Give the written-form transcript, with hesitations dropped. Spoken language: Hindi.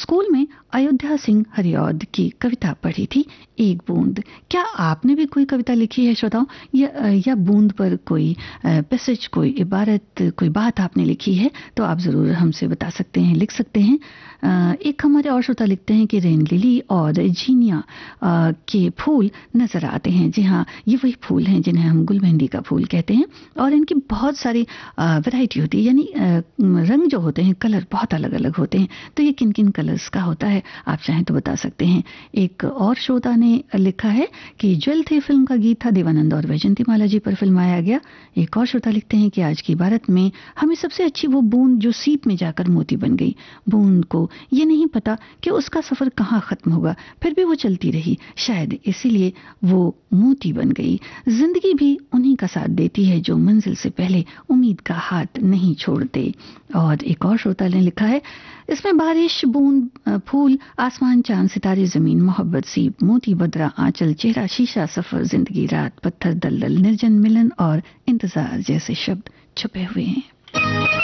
स्कूल में अयोध्या सिंह हरिऔध की कविता पढ़ी थी, एक बूंद। क्या आपने भी कोई कविता लिखी है श्रोताओं, या बूंद पर कोई पैसेज, कोई इबारत, कोई बात आपने लिखी है तो आप जरूर हमसे बता सकते हैं, लिख सकते हैं। एक हमारे और श्रोता लिखते हैं कि रेन लिली और जीनिया के फूल नजर आते हैं। जी हाँ, ये वही फूल हैं जिन्हें हम गुलमेहंदी का फूल कहते हैं, और इनकी बहुत सारी वैरायटी होती है, यानी रंग जो होते हैं, कलर बहुत अलग अलग होते हैं। तो ये किन किन कलर्स का होता है, आप चाहें तो बता सकते हैं। एक और श्रोता ने लिखा है कि ज्वेल थे फिल्म का गीत था, देवानंद और वैजंती माला जी पर फिल्माया गया। एक और श्रोता लिखते हैं कि आज की भारत में हमें सबसे अच्छी वो बूंद जो सीप में जाकर मोती बन गई। बूंद को ये नहीं पता कि उसका सफर कहाँ खत्म होगा, फिर भी वो चलती रही, शायद इसीलिए वो मोती बन गई। जिंदगी भी उन्हीं का साथ देती है जो मंजिल से पहले उम्मीद का हाथ नहीं छोड़ते। और एक और श्रोता ने लिखा है, इसमें बारिश, बूंद, फूल, आसमान, चांद, सितारे, जमीन, मोहब्बत, सीप, मोती, बदरा, आंचल, चेहरा, शीशा, सफर, जिंदगी, रात, पत्थर, दलदल, निर्जन, मिलन और इंतजार जैसे शब्द छुपे हुए हैं।